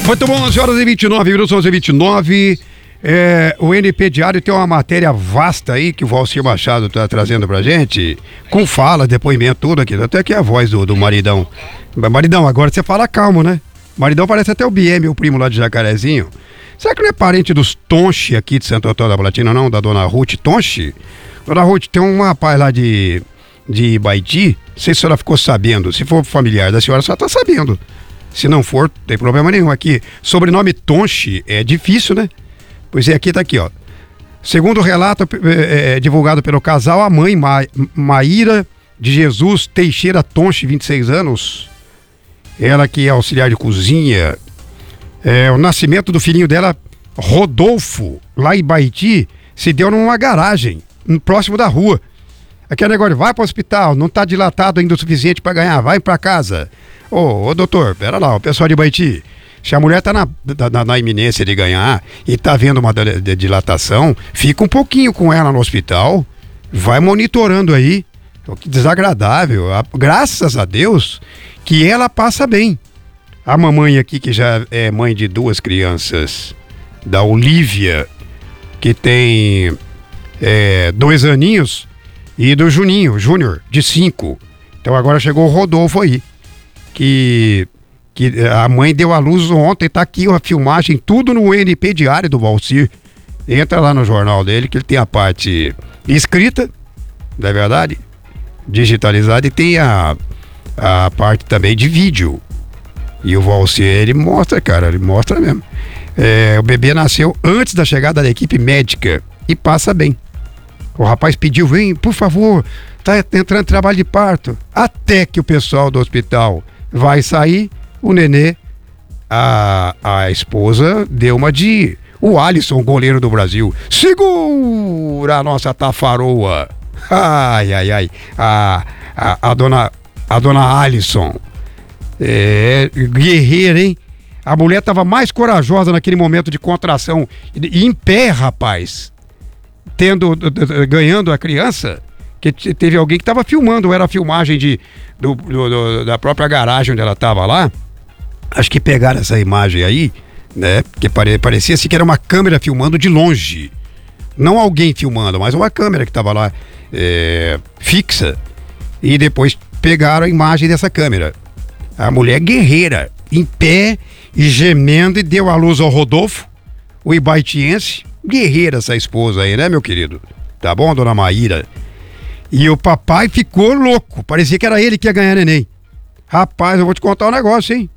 Muito bom, 11h29, 11h29. O NP Diário tem uma matéria vasta aí que o Valcir Machado tá trazendo pra gente, com fala, depoimento, tudo aqui, até que é a voz do maridão. Maridão, agora você fala calmo, né? Maridão parece até o BM, o primo lá de Jacarezinho. Será que não é parente dos Tonchi aqui de Santo Antônio da Platina, não? Da dona Ruth Tonchi? Dona Ruth, tem um rapaz lá de Ibaiti, não sei se a senhora ficou sabendo, se for familiar da senhora, a senhora tá sabendo. Se não for, não tem problema nenhum aqui. Sobrenome Tonchi é difícil, né? Pois é, aqui tá aqui, ó. Segundo o relato divulgado pelo casal, a mãe Maíra de Jesus Teixeira Tonchi, 26 anos, ela que é auxiliar de cozinha, o nascimento do filhinho dela, Rodolfo, lá em Ibaiti, se deu numa garagem, próximo da rua. Aquele negócio, vai para o hospital, não tá dilatado ainda o suficiente para ganhar, vai para casa. Ô, doutor, pera lá, o pessoal de Ibaiti, se a mulher tá na iminência de ganhar e tá vendo uma dilatação, fica um pouquinho com ela no hospital, vai monitorando aí. Que desagradável. Graças a Deus que ela passa bem. A mamãe aqui, que já é mãe de 2 crianças, da Olívia, que tem 2 aninhos, e do Juninho, Júnior, de 5. Então agora chegou o Rodolfo aí, que a mãe deu à luz ontem, tá aqui a filmagem, tudo no NP Diário do Valcir. Entra lá no jornal dele, que ele tem a parte escrita, não é verdade? Digitalizada, e tem a parte também de vídeo. E o Valcir, ele mostra, cara, ele mostra mesmo. O bebê nasceu antes da chegada da equipe médica e passa bem. O rapaz pediu, vem, por favor, tá entrando trabalho de parto. Até que o pessoal do hospital vai sair, o nenê, a esposa deu uma de... O Alisson, goleiro do Brasil, segura a nossa tafaroa. Ai, ai, ai. A dona Alisson, guerreira, hein? A mulher tava mais corajosa naquele momento de contração, e em pé, rapaz, ganhando a criança, que teve alguém que tava filmando, era a filmagem da própria garagem onde ela tava lá. Acho que pegaram essa imagem aí, né? Porque parecia assim que era uma câmera filmando de longe. Não alguém filmando, mas uma câmera que estava lá fixa. E depois pegaram a imagem dessa câmera. A mulher guerreira, em pé e gemendo, e deu à luz ao Rodolfo, o ibaitiense. Guerreira essa esposa aí, né, meu querido? Tá bom, dona Maíra? E o papai ficou louco. Parecia que era ele que ia ganhar neném. Rapaz, eu vou te contar um negócio, hein?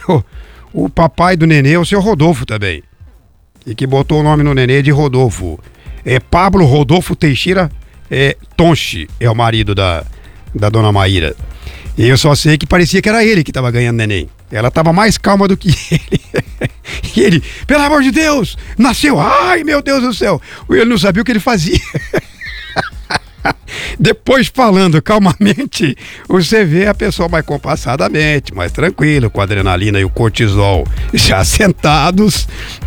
O papai do nenê é o seu Rodolfo também. E que botou o nome no nenê de Rodolfo. Pablo Rodolfo Teixeira Tonchi, é o marido da dona Maíra. E eu só sei que parecia que era ele que tava ganhando neném. Ela tava mais calma do que ele. E ele, pelo amor de Deus, nasceu. Ai, meu Deus do céu. Ele não sabia o que ele fazia. Depois, falando calmamente, você vê a pessoa mais compassadamente, mais tranquila, com a adrenalina e o cortisol já sentados.